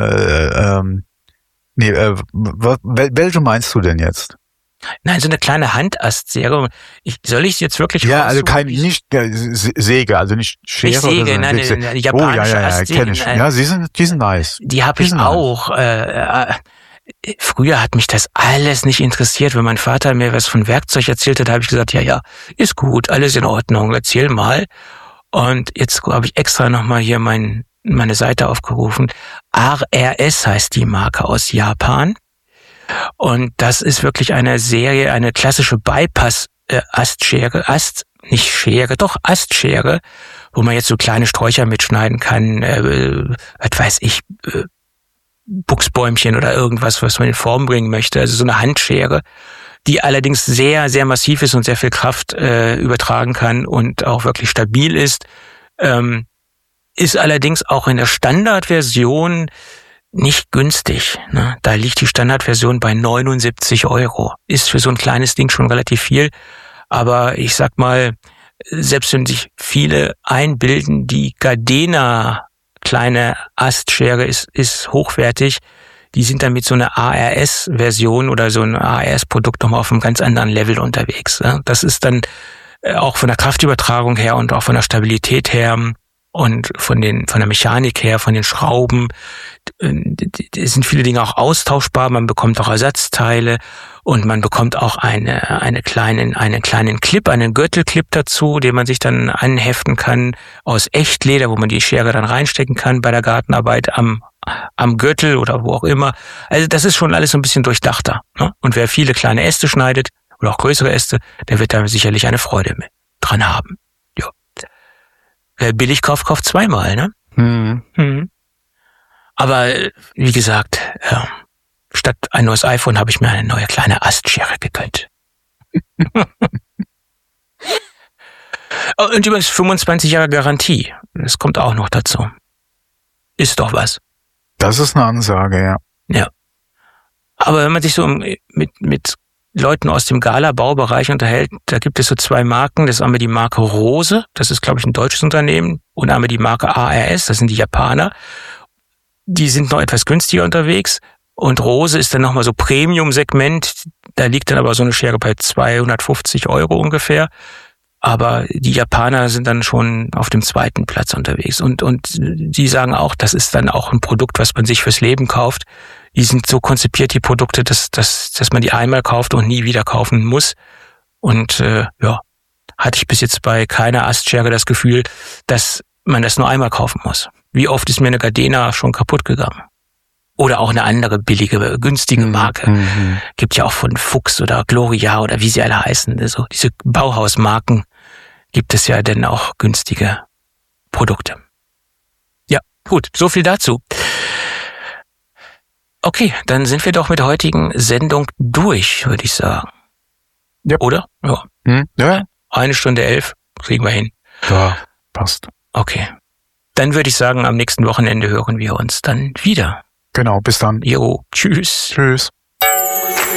welche meinst du denn jetzt? Nein, so eine kleine Handastsäge. Soll ich jetzt wirklich? Ja, also nicht Säge, also nicht Schere. Nicht Säge, oder so. nein, eine japanische Astsäge. Kenn ich. Ja, die sind nice. Die habe ich auch. Früher hat mich das alles nicht interessiert. Wenn mein Vater mir was von Werkzeug erzählt hat, habe ich gesagt, ja, ist gut, alles in Ordnung, erzähl mal. Und jetzt habe ich extra nochmal hier meine Seite aufgerufen. RRS heißt die Marke aus Japan. Und das ist wirklich eine Serie, eine klassische Bypass-Astschere, Astschere, wo man jetzt so kleine Sträucher mitschneiden kann, was weiß ich, Buchsbäumchen oder irgendwas, was man in Form bringen möchte. Also so eine Handschere, die allerdings sehr, sehr massiv ist und sehr viel Kraft übertragen kann und auch wirklich stabil ist. Ist allerdings auch in der Standardversion nicht günstig. Ne? Da liegt die Standardversion bei 79 €. Ist für so ein kleines Ding schon relativ viel. Aber ich sag mal, selbst wenn sich viele einbilden, die Gardena kleine Astschere ist hochwertig, die sind dann mit so einer ARS-Version oder so ein ARS-Produkt nochmal auf einem ganz anderen Level unterwegs. Ne? Das ist dann auch von der Kraftübertragung her und auch von der Stabilität her und von der Mechanik her, von den Schrauben, sind viele Dinge auch austauschbar. Man bekommt auch Ersatzteile und man bekommt auch einen kleinen Clip, einen Gürtelclip dazu, den man sich dann anheften kann aus Echtleder, wo man die Schere dann reinstecken kann bei der Gartenarbeit am Gürtel oder wo auch immer. Also das ist schon alles so ein bisschen durchdachter. Ne? Und wer viele kleine Äste schneidet oder auch größere Äste, der wird da sicherlich eine Freude mit dran haben. Ja. Wer billig kauft zweimal, ne? Aber wie gesagt, statt ein neues iPhone habe ich mir eine neue kleine Astschere gegönnt. Und übrigens 25 Jahre Garantie. Das kommt auch noch dazu. Ist doch was. Das ist eine Ansage, ja. Ja. Aber wenn man sich so mit Leuten aus dem Gala-Baubereich unterhält, da gibt es so zwei Marken. Das ist einmal die Marke Rose, das ist, glaube ich, ein deutsches Unternehmen, und einmal die Marke ARS, das sind die Japaner. Die sind noch etwas günstiger unterwegs. Und Rose ist dann nochmal so Premium-Segment. Da liegt dann aber so eine Schere bei 250 € ungefähr. Aber die Japaner sind dann schon auf dem zweiten Platz unterwegs. Und die sagen auch, das ist dann auch ein Produkt, was man sich fürs Leben kauft. Die sind so konzipiert, die Produkte, dass man die einmal kauft und nie wieder kaufen muss. Und hatte ich bis jetzt bei keiner Astschere das Gefühl, dass man das nur einmal kaufen muss. Wie oft ist mir eine Gardena schon kaputt gegangen? Oder auch eine andere billige, günstige Marke. Gibt ja auch von Fuchs oder Gloria oder wie sie alle heißen. Also diese Bauhausmarken gibt es ja dann auch günstige Produkte. Ja, gut, so viel dazu. Okay, dann sind wir doch mit der heutigen Sendung durch, würde ich sagen. Ja. Oder? Ja. Ja. 1 Stunde 11 kriegen wir hin. Ja, passt. Okay. Dann würde ich sagen, am nächsten Wochenende hören wir uns dann wieder. Genau, bis dann. Jo, tschüss. Tschüss.